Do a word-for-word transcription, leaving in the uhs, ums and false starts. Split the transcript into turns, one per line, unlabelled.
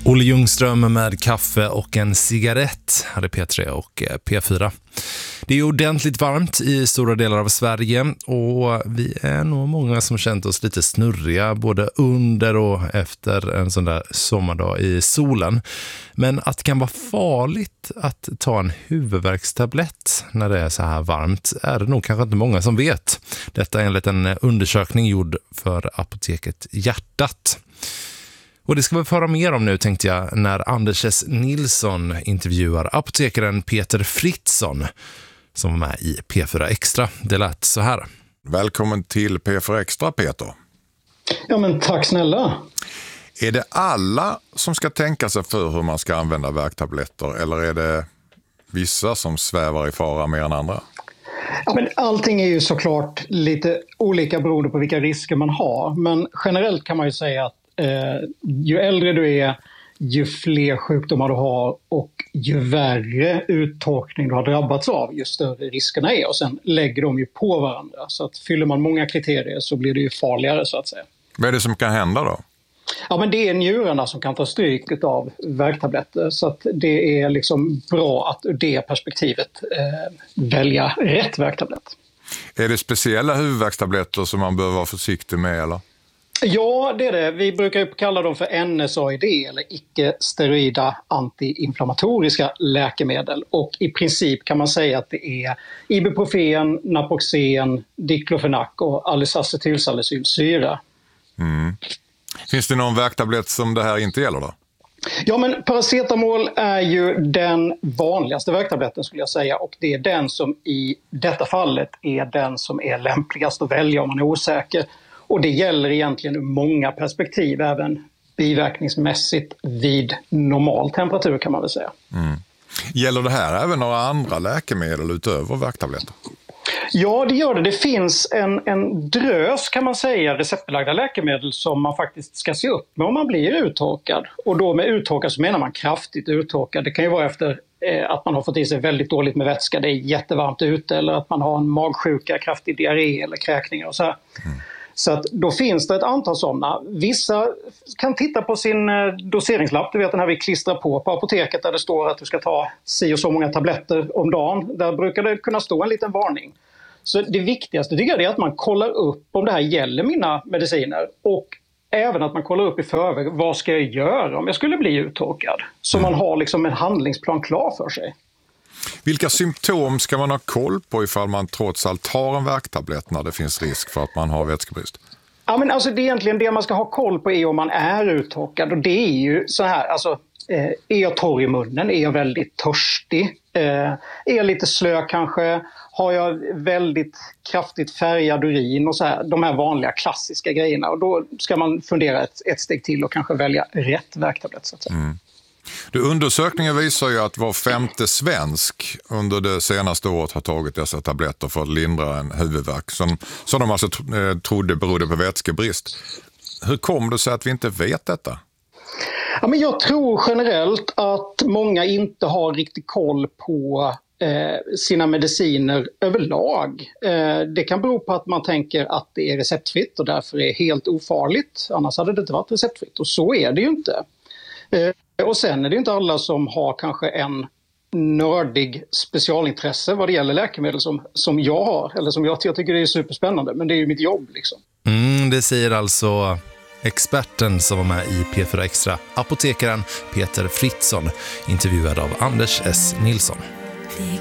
Olle Ljungström med kaffe och en cigarett här i P tre och P fyra. Det är ordentligt varmt i stora delar av Sverige och vi är nog många som känt oss lite snurriga både under och efter en sån där sommardag i solen. Men att det kan vara farligt att ta en huvudvärkstablett när det är så här varmt är det nog kanske inte många som vet. Detta är enligt en undersökning gjord för apoteket Hjärtat. Och det ska vi föra mer om nu, tänkte jag, när Anders S. Nilsson intervjuar apotekaren Peter Fritzson som var med i P fyra Extra. Det lät så här.
Välkommen till P fyra Extra, Peter.
Ja, men tack snälla.
Är det alla som ska tänka sig för hur man ska använda värktabletter eller är det vissa som svävar i fara mer än andra?
Ja, men allting är ju såklart lite olika beroende på vilka risker man har. Men generellt kan man ju säga att Eh, ju äldre du är, ju fler sjukdomar du har och ju värre uttorkning du har drabbats av, ju större riskerna är. Och sen lägger de ju på varandra. Så att fyller man många kriterier så blir det ju farligare, så att säga.
Vad är det som kan hända då?
Ja, men det är njurarna som kan ta stryk av värktabletter. Så att det är liksom bra att ur det perspektivet eh, välja rätt värktablett.
Är det speciella huvudvärkstabletter som man behöver vara försiktig med eller?
Ja, det är det. Vi brukar ju kalla dem för N S A I D eller icke-steroida antiinflammatoriska läkemedel. Och i princip kan man säga att det är ibuprofen, naproxen, diklofenak och allysacetyl-salicylsyra.
Mm. Finns det någon värktablett som det här inte gäller då?
Ja, men paracetamol är ju den vanligaste värktabletten skulle jag säga, och det är den som i detta fallet är den som är lämpligast att välja om man är osäker. Och det gäller egentligen ur många perspektiv, även biverkningsmässigt vid normal temperatur kan man väl säga.
Mm. Gäller det här även några andra läkemedel utöver värktabletter?
Ja, det gör det. Det finns en, en drös kan man säga receptbelagda läkemedel som man faktiskt ska se upp med om man blir uttorkad. Och då med uttorkad så menar man kraftigt uttorkad. Det kan ju vara efter eh, att man har fått i sig väldigt dåligt med vätska, det är jättevarmt ute, eller att man har en magsjuka, kraftig diarré eller kräkningar och så här. Mm. Så att då finns det ett antal sådana. Vissa kan titta på sin doseringslapp, du vet den här vi klistrar på på apoteket där det står att du ska ta si och så många tabletter om dagen. Där brukar det kunna stå en liten varning. Så det viktigaste tycker jag är att man kollar upp om det här gäller mina mediciner och även att man kollar upp i förväg vad ska jag göra om jag skulle bli uttorkad. Så man har liksom en handlingsplan klar för sig.
Vilka symptom ska man ha koll på ifall man trots allt tar en värktablett när det finns risk för att man har vätskebrist? Ja,
men alltså det är egentligen det man ska ha koll på är om man är uttorkad. Och det är ju så här, alltså eh, är jag torr i munnen? Är jag väldigt törstig? Eh, är jag lite slö kanske? Har jag väldigt kraftigt färgad urin och så här? De här vanliga klassiska grejerna. Och då ska man fundera ett, ett steg till och kanske välja rätt värktablett så att säga. Mm.
Du, undersökningen visar ju att var femte svensk under det senaste året har tagit dessa tabletter för att lindra en huvudvärk som, som de alltså trodde berodde på vätskebrist. Hur kom det sig att vi inte vet detta?
Ja, men jag tror generellt att många inte har riktigt koll på eh, sina mediciner överlag. Eh, det kan bero på att man tänker att det är receptfritt och därför är helt ofarligt. Annars hade det inte varit receptfritt och så är det ju inte. Eh, Och sen är det inte alla som har kanske en nördig specialintresse vad det gäller läkemedel som, som jag har. Eller som jag, jag tycker det är superspännande, men det är ju mitt jobb liksom.
Mm, det säger alltså experten som var med i P fyra Extra, apotekaren Peter Fritzson, intervjuad av Anders S. Nilsson.